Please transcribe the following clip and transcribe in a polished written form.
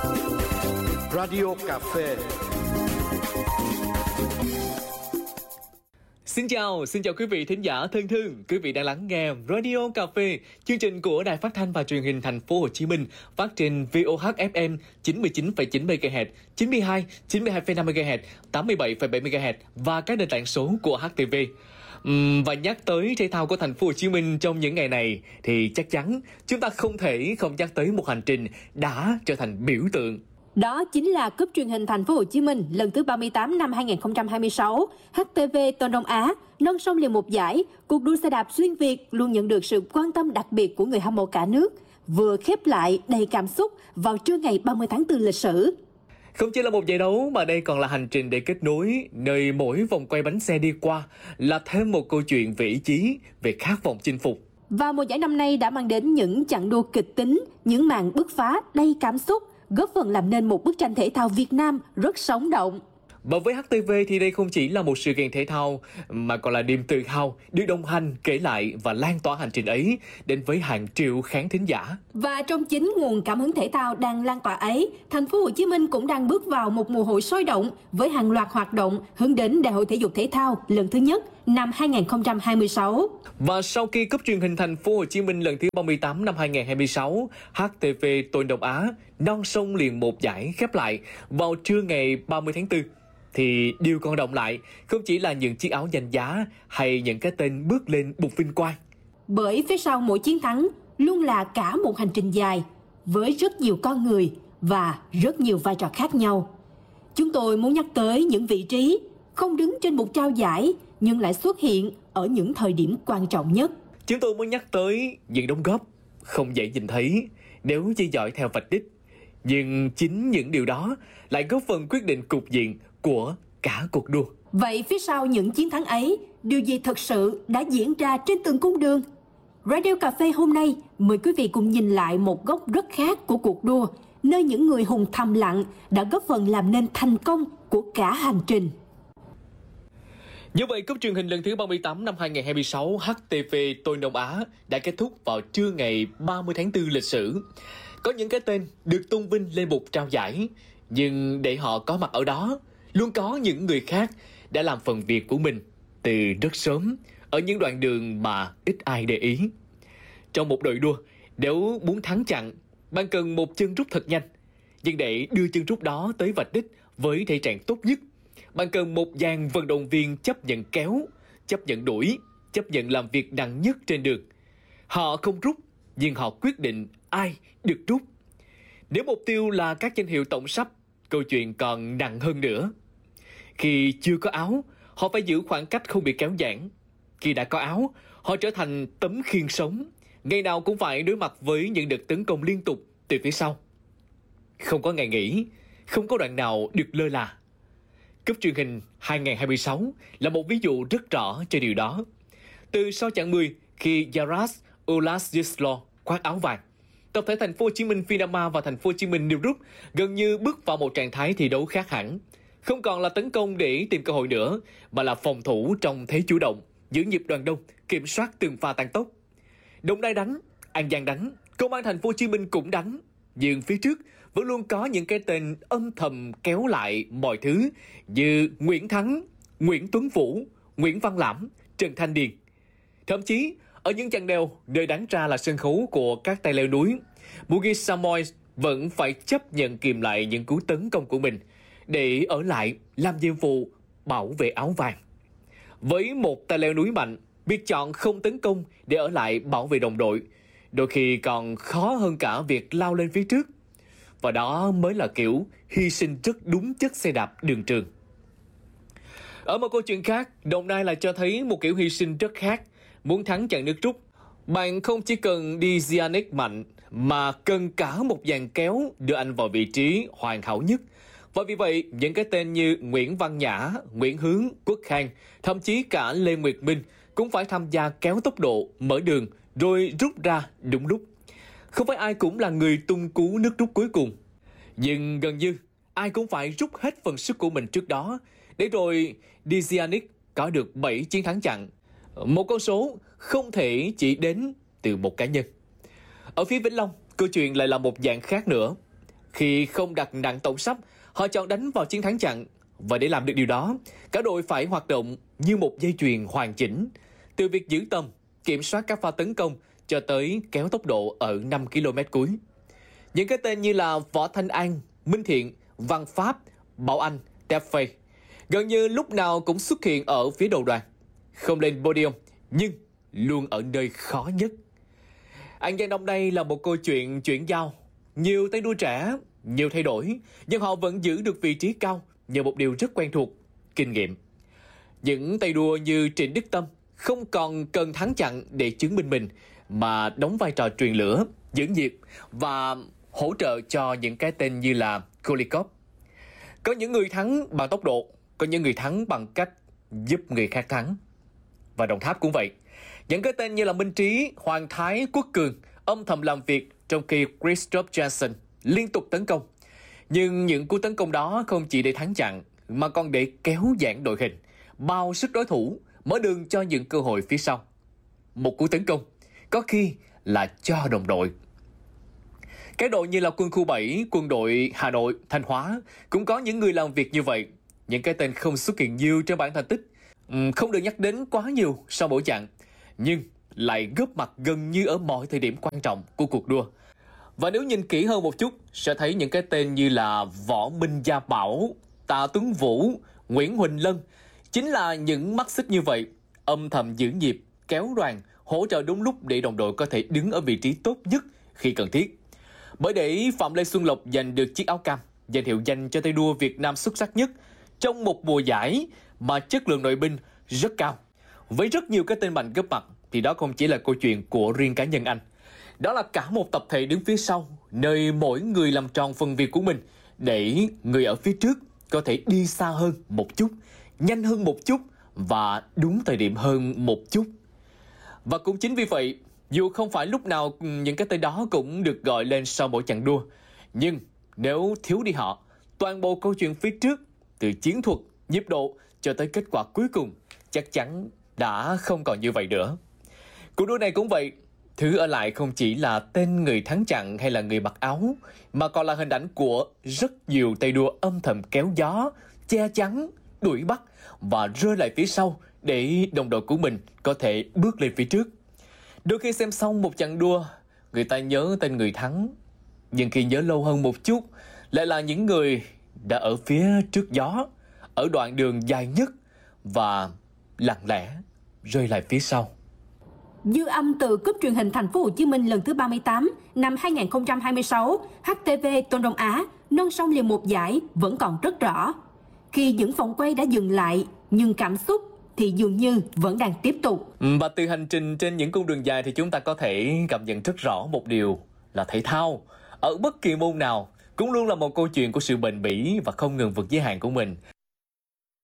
Radio Cà phê. Xin chào quý vị thính giả thân thương. Quý vị đang lắng nghe Radio Cà phê, chương trình của Đài Phát thanh và Truyền hình Thành phố Hồ Chí Minh, phát trên VOH FM 99,9 MHz, 92,5 MHz, 87,7 MHz và các nền tảng số của HTV. Và nhắc tới thể thao của Thành phố Hồ Chí Minh trong những ngày này thì chắc chắn chúng ta không thể không nhắc tới một hành trình đã trở thành biểu tượng. Đó chính là Cúp Truyền hình Thành phố Hồ Chí Minh lần thứ 38 năm 2026. HTV Tôn Đông Á nâng sông liền một giải. Cuộc đua xe đạp xuyên Việt luôn nhận được sự quan tâm đặc biệt của người hâm mộ cả nước, vừa khép lại đầy cảm xúc vào trưa ngày 30 tháng 4 lịch sử. Không chỉ là một giải đấu mà đây còn là hành trình để kết nối, nơi mỗi vòng quay bánh xe đi qua là thêm một câu chuyện về ý chí, về khát vọng chinh phục. Và mùa giải năm nay đã mang đến những chặng đua kịch tính, những màn bứt phá đầy cảm xúc, góp phần làm nên một bức tranh thể thao Việt Nam rất sống động. Và với HTV thì đây không chỉ là một sự kiện thể thao mà còn là niềm tự hào được đồng hành, kể lại và lan tỏa hành trình ấy đến với hàng triệu khán thính giả. Và trong chính nguồn cảm hứng thể thao đang lan tỏa ấy, Thành phố Hồ Chí Minh cũng đang bước vào một mùa hội sôi động với hàng loạt hoạt động hướng đến Đại hội Thể dục Thể thao lần thứ nhất năm 2026. Và sau khi Cúp Truyền hình Thành phố Hồ Chí Minh lần thứ 38 năm 2026, HTV Tôn Đông Á non sông liền một giải khép lại vào trưa ngày 30 tháng 4. Thì điều còn động lại không chỉ là những chiếc áo danh giá hay những cái tên bước lên bục vinh quang. Bởi phía sau mỗi chiến thắng luôn là cả một hành trình dài với rất nhiều con người và rất nhiều vai trò khác nhau. Chúng tôi muốn nhắc tới những vị trí không đứng trên bục trao giải nhưng lại xuất hiện ở những thời điểm quan trọng nhất. Chúng tôi muốn nhắc tới những đóng góp không dễ nhìn thấy nếu chỉ dõi theo vạch đích. Nhưng chính những điều đó lại góp phần quyết định cục diện của cả cuộc đua. Vậy phía sau những chiến thắng ấy, điều gì thật sự đã diễn ra trên từng cung đường? Radio Cà phê hôm nay mời quý vị cùng nhìn lại một góc rất khác của cuộc đua, nơi những người hùng thầm lặng đã góp phần làm nên thành công của cả hành trình. Như vậy, Cúp Truyền hình lần thứ 38 năm 2026 HTV Tôn Đông Á đã kết thúc vào trưa ngày 30 tháng 4 lịch sử. Có những cái tên được tôn vinh lên bục trao giải, nhưng để họ có mặt ở đó, luôn có những người khác đã làm phần việc của mình từ rất sớm, ở những đoạn đường mà ít ai để ý. Trong một đội đua, nếu muốn thắng chặn, bạn cần một chân rút thật nhanh. Nhưng để đưa chân rút đó tới vạch đích với thể trạng tốt nhất, bạn cần một dàn vận động viên chấp nhận kéo, chấp nhận đuổi, chấp nhận làm việc nặng nhất trên đường. Họ không rút, nhưng họ quyết định ai được rút. Nếu mục tiêu là các danh hiệu tổng sắp, câu chuyện còn nặng hơn nữa. Khi chưa có áo, họ phải giữ khoảng cách không bị kéo giãn. Khi đã có áo, họ trở thành tấm khiên sống, ngày nào cũng phải đối mặt với những đợt tấn công liên tục từ phía sau. Không có ngày nghỉ, không có đoạn nào được lơ là. Cúp Truyền hình 2026 là một ví dụ rất rõ cho điều đó. Từ sau chặng 10, khi Yaras Ulasyislaw khoác áo vàng, tập thể Thành phố Hồ Chí Minh Vinama và Thành phố Hồ Chí Minh New Group gần như bước vào một trạng thái thi đấu khác hẳn. Không còn là tấn công để tìm cơ hội nữa, mà là phòng thủ trong thế chủ động, giữ nhịp đoàn đông, kiểm soát từng pha tăng tốc. Đồng Nai đánh, An Giang đánh, Công an Thành phố Hồ Chí Minh cũng đánh, nhưng phía trước vẫn luôn có những cái tên âm thầm kéo lại mọi thứ như Nguyễn Thắng, Nguyễn Tuấn Vũ, Nguyễn Văn Lãm, Trần Thanh Điền. Thậm chí ở những chặng đèo nơi đáng ra là sân khấu của các tay leo núi, Mugi Samoy vẫn phải chấp nhận kìm lại những cú tấn công của mình để ở lại làm nhiệm vụ bảo vệ áo vàng. Với một tay leo núi mạnh, việc chọn không tấn công để ở lại bảo vệ đồng đội đôi khi còn khó hơn cả việc lao lên phía trước. Và đó mới là kiểu hy sinh rất đúng chất xe đạp đường trường. Ở một câu chuyện khác, Đồng Nai lại cho thấy một kiểu hy sinh rất khác. Muốn thắng chặng nước rút, bạn không chỉ cần đi Zianek mạnh, mà cần cả một dàn kéo đưa anh vào vị trí hoàn hảo nhất. Và vì vậy, những cái tên như Nguyễn Văn Nhã, Nguyễn Hướng, Quốc Khang, thậm chí cả Lê Nguyệt Minh cũng phải tham gia kéo tốc độ, mở đường, rồi rút ra đúng lúc. Không phải ai cũng là người tung cú nước rút cuối cùng, nhưng gần như ai cũng phải rút hết phần sức của mình trước đó, để rồi Dizianik có được 7 chiến thắng chặn. Một con số không thể chỉ đến từ một cá nhân. Ở phía Vĩnh Long, câu chuyện lại là một dạng khác nữa. Khi không đặt nặng tổng sắp, họ chọn đánh vào chiến thắng chặn. Và để làm được điều đó, cả đội phải hoạt động như một dây chuyền hoàn chỉnh. Từ việc giữ tầm, kiểm soát các pha tấn công, cho tới kéo tốc độ ở 5 km cuối. Những cái tên như là Võ Thanh An, Minh Thiện, Văn Pháp, Bảo Anh, Tefei gần như lúc nào cũng xuất hiện ở phía đầu đoàn. Không lên podium, nhưng luôn ở nơi khó nhất. An Giang năm nay là một câu chuyện chuyển giao. Nhiều tay đua trẻ, nhiều thay đổi, nhưng họ vẫn giữ được vị trí cao nhờ một điều rất quen thuộc, kinh nghiệm. Những tay đua như Trịnh Đức Tâm không còn cần thắng chặn để chứng minh mình, mà đóng vai trò truyền lửa, giữ nhịp và hỗ trợ cho những cái tên như là Kolikov. Có những người thắng bằng tốc độ, có những người thắng bằng cách giúp người khác thắng. Và Đồng Tháp cũng vậy. Những cái tên như là Minh Trí, Hoàng Thái, Quốc Cường âm thầm làm việc, trong khi Christoph Johnson liên tục tấn công. Nhưng những cú tấn công đó không chỉ để thắng chặn, mà còn để kéo giãn đội hình, bao sức đối thủ, mở đường cho những cơ hội phía sau. Một cú tấn công, có khi là cho đồng đội. Cái đội như là quân khu 7, quân đội Hà Nội, Thanh Hóa cũng có những người làm việc như vậy. Những cái tên không xuất hiện nhiều trên bảng thành tích, không được nhắc đến quá nhiều sau mỗi chặng, nhưng lại góp mặt gần như ở mọi thời điểm quan trọng của cuộc đua. Và nếu nhìn kỹ hơn một chút, sẽ thấy những cái tên như là Võ Minh Gia Bảo, Tạ Tuấn Vũ, Nguyễn Huỳnh Lân chính là những mắt xích như vậy, âm thầm giữ nhịp, kéo đoàn, hỗ trợ đúng lúc để đồng đội có thể đứng ở vị trí tốt nhất khi cần thiết. Bởi để Phạm Lê Xuân Lộc giành được chiếc áo cam, danh hiệu dành cho tay đua Việt Nam xuất sắc nhất trong một mùa giải mà chất lượng nội binh rất cao, với rất nhiều cái tên mạnh góp mặt, thì đó không chỉ là câu chuyện của riêng cá nhân anh. Đó là cả một tập thể đứng phía sau, nơi mỗi người làm tròn phần việc của mình để người ở phía trước có thể đi xa hơn một chút, nhanh hơn một chút và đúng thời điểm hơn một chút. Và cũng chính vì vậy, dù không phải lúc nào những cái tên đó cũng được gọi lên sau mỗi chặng đua, nhưng nếu thiếu đi họ, toàn bộ câu chuyện phía trước, từ chiến thuật, nhịp độ cho tới kết quả cuối cùng, chắc chắn đã không còn như vậy nữa. Cuộc đua này cũng vậy, thứ ở lại không chỉ là tên người thắng chặn hay là người mặc áo, mà còn là hình ảnh của rất nhiều tay đua âm thầm kéo gió, che chắn, đuổi bắt và rơi lại phía sau để đồng đội của mình có thể bước lên phía trước. Đôi khi xem xong một chặng đua, người ta nhớ tên người thắng, nhưng khi nhớ lâu hơn một chút, lại là những người đã ở phía trước gió, ở đoạn đường dài nhất và lặng lẽ rơi lại phía sau. Dư âm từ cúp truyền hình Thành phố Hồ Chí Minh lần thứ 38 năm 2026, HTV Tôn Đông Á nâng song liền một giải vẫn còn rất rõ. Khi những vòng quay đã dừng lại, nhưng cảm xúc thì dường như vẫn đang tiếp tục. Và từ hành trình trên những cung đường dài thì chúng ta có thể cảm nhận rất rõ một điều là thể thao, ở bất kỳ môn nào, cũng luôn là một câu chuyện của sự bền bỉ và không ngừng vượt giới hạn của mình.